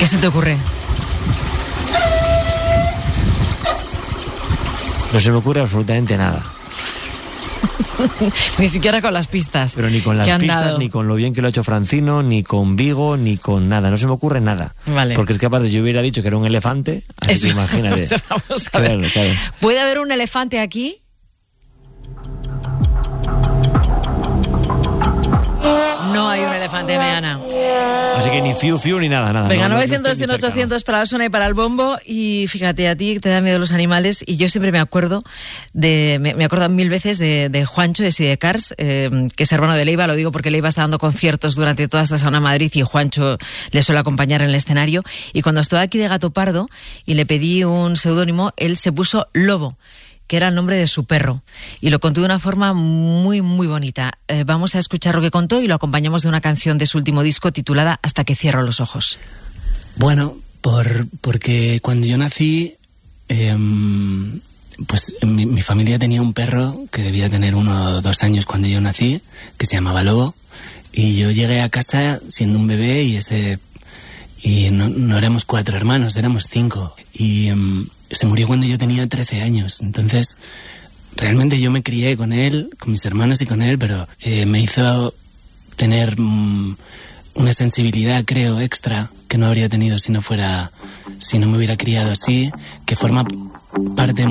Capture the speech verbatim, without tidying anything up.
¿Qué se te ocurre? No se me ocurre absolutamente nada. Ni siquiera con las pistas. Pero ni con las pistas, dado. Ni con lo bien que lo ha hecho Francino, ni con Vigo, ni con nada. No se me ocurre nada. Vale. Porque es que aparte yo hubiera dicho que era un elefante, así Eso, que imagínate. Vamos a ver. Claro, claro. ¿Puede haber un elefante aquí? No hay un elefante, Meana. Así que ni fiu fiu ni nada, nada. Venga, no, novecientos, cien, ochocientos para la zona y para el bombo. Y fíjate, a ti te dan miedo los animales. Y yo siempre me acuerdo de, me, me acuerdo mil veces de, de Juancho de Sidecars, eh, que es hermano de Leiva. Lo digo porque Leiva está dando conciertos durante toda esta semana en Madrid y Juancho le suele acompañar en el escenario. Y cuando estuve aquí de Gato Pardo y le pedí un seudónimo, él se puso Lobo, que era el nombre de su perro, y lo contó de una forma muy, muy bonita. Eh, vamos a escuchar lo que contó y lo acompañamos de una canción de su último disco titulada Hasta que cierro los ojos. Bueno, por, porque cuando yo nací, eh, pues mi, mi familia tenía un perro que debía tener uno o dos años cuando yo nací, que se llamaba Lobo, y yo llegué a casa siendo un bebé y ese... Y no, no éramos cuatro hermanos, éramos cinco. Y um, se murió cuando yo tenía trece años. Entonces, realmente yo me crié con él, con mis hermanos y con él, pero eh, me hizo tener um, una sensibilidad, creo, extra, que no habría tenido si no fuera, si no me hubiera criado así, que forma parte